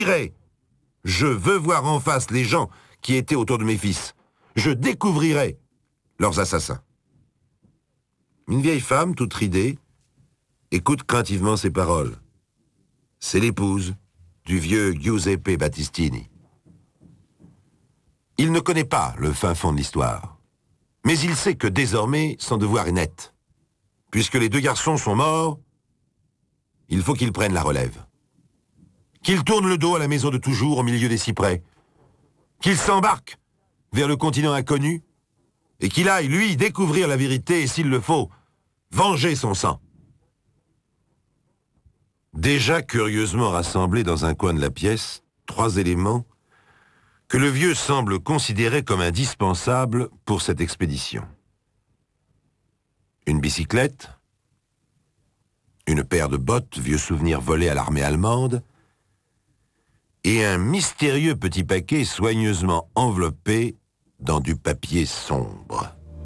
Je veux voir en face les gens qui étaient autour de mes fils. Je découvrirai leurs assassins. Une vieille femme, toute ridée, écoute craintivement ces paroles. C'est l'épouse du vieux Giuseppe Battistini. Il ne connaît pas le fin fond de l'histoire, mais il sait que désormais, son devoir est net. Puisque les deux garçons sont morts, il faut qu'il prenne la relève. Qu'il tourne le dos à la maison de toujours au milieu des cyprès. Qu'il s'embarque vers le continent inconnu et qu'il aille, lui, découvrir la vérité et, s'il le faut, venger son sang. Déjà curieusement rassemblés dans un coin de la pièce, 3 éléments que le vieux semble considérer comme indispensables pour cette expédition. Une bicyclette, une paire de bottes, vieux souvenir volé à l'armée allemande, et un mystérieux petit paquet soigneusement enveloppé dans du papier sombre.